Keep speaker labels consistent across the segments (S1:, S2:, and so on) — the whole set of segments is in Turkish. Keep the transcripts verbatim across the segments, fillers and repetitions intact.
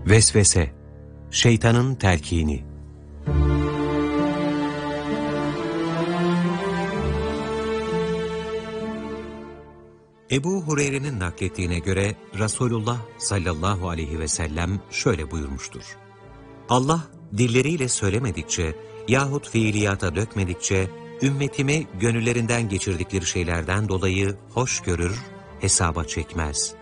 S1: Vesvese, şeytanın telkini. Ebu Hureyre'nin naklettiğine göre Resulullah sallallahu aleyhi ve sellem şöyle buyurmuştur. Allah dilleriyle söylemedikçe yahut fiiliyata dökmedikçe ümmetimi gönüllerinden geçirdikleri şeylerden dolayı hoş görür, hesaba çekmez.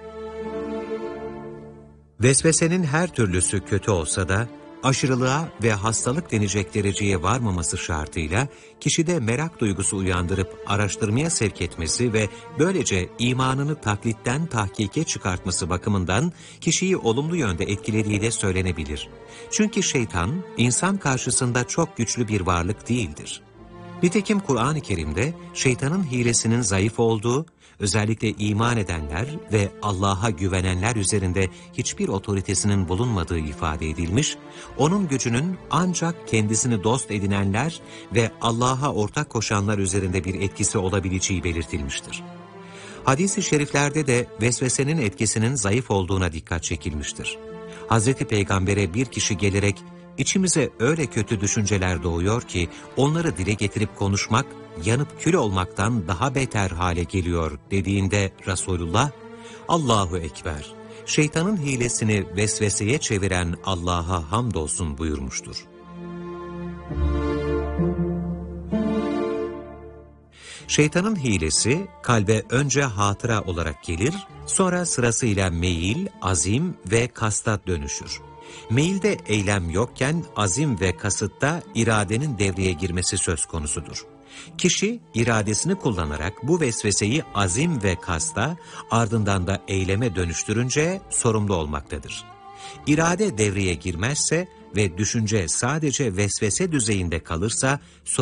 S1: Vesvesenin her türlüsü kötü olsa da aşırılığa ve hastalık denecek dereceye varmaması şartıyla kişide merak duygusu uyandırıp araştırmaya sevk etmesi ve böylece imanını taklitten tahkike çıkartması bakımından kişiyi olumlu yönde etkilediği de söylenebilir. Çünkü şeytan insan karşısında çok güçlü bir varlık değildir. Nitekim Kur'an-ı Kerim'de şeytanın hilesinin zayıf olduğu, özellikle iman edenler ve Allah'a güvenenler üzerinde hiçbir otoritesinin bulunmadığı ifade edilmiş, onun gücünün ancak kendisini dost edinenler ve Allah'a ortak koşanlar üzerinde bir etkisi olabileceği belirtilmiştir. Hadis-i şeriflerde de vesvesenin etkisinin zayıf olduğuna dikkat çekilmiştir. Hazreti Peygamber'e bir kişi gelerek, İçimize öyle kötü düşünceler doğuyor ki onları dile getirip konuşmak, yanıp kül olmaktan daha beter hale geliyor dediğinde Resulullah, Allahu Ekber, şeytanın hilesini vesveseye çeviren Allah'a hamdolsun buyurmuştur. Şeytanın hilesi kalbe önce hatıra olarak gelir, sonra sırasıyla meyil, azim ve kasta dönüşür. Meyilde eylem yokken azim ve kasıtta iradenin devreye girmesi söz konusudur. Kişi iradesini kullanarak bu vesveseyi azim ve kasta ardından da eyleme dönüştürünce sorumlu olmaktadır. İrade devreye girmezse ve düşünce sadece vesvese düzeyinde kalırsa